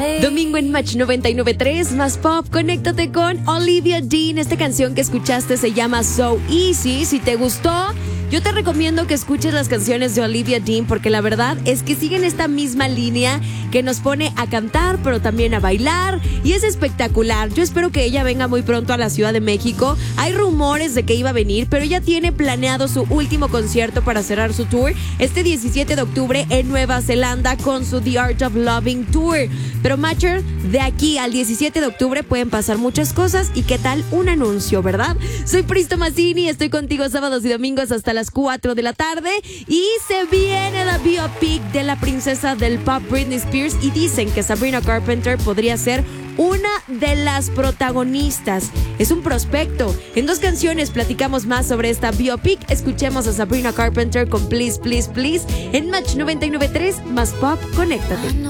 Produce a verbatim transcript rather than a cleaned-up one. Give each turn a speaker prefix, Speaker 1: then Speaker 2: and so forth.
Speaker 1: Domingo en Match noventa y nueve punto tres, más pop, conéctate con Olivia Dean. Esta canción que escuchaste se llama So Easy. Si te gustó, yo te recomiendo que escuches las canciones de Olivia Dean, porque la verdad es que siguen esta misma línea que nos pone a cantar, pero también a bailar, y es espectacular. Yo espero que ella venga muy pronto a la Ciudad de México. Hay rumores de que iba a venir, pero ella tiene planeado su último concierto para cerrar su tour este diecisiete de octubre en Nueva Zelanda con su The Art of Loving Tour. Pero Matcher, de aquí al diecisiete de octubre pueden pasar muchas cosas, y qué tal un anuncio, ¿verdad? Soy Pristo Mazzini, estoy contigo sábados y domingos hasta las cuatro de la tarde, y se viene la biopic de la princesa del pop Britney Spears, y dicen que Sabrina Carpenter podría ser una de las protagonistas. Es un prospecto. En dos canciones platicamos más sobre esta biopic. Escuchemos a Sabrina Carpenter con Please, Please, Please en Match noventa y nueve punto tres, más pop, conéctate.